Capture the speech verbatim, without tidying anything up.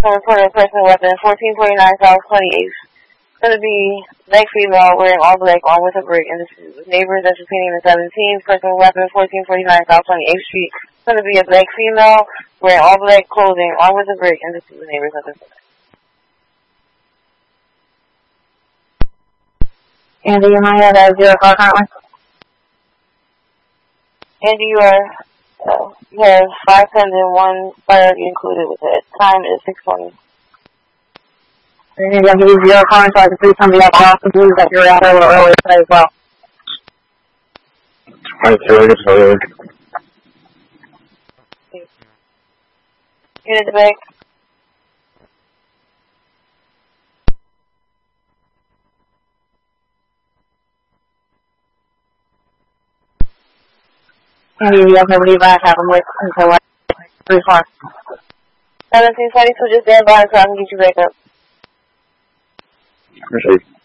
From reported personal weapon, fourteen forty-nine South twenty-eighth. Going to be black female wearing all black, armed with a brick, and the neighbors that's repeating the seventeenth. Personal weapon, fourteen forty-nine South twenty-eighth Street. Going to be a black female wearing all black clothing, armed with a brick, and this is the neighbors of the building. Andy, you might have a zero call currently. Andy, you are, uh, you have five tens and one priority included with it. Time is six twenty. Maybe I'll give you zero calling so I can see somebody else off the blues that you're out a little earlier today as well. Hi, sir. It's Hillary. Unit to back. Andy, you have nobody back, have them wait until like three o'clock. seventeen forty-two, just stand by so I can get you back up. Appreciate it.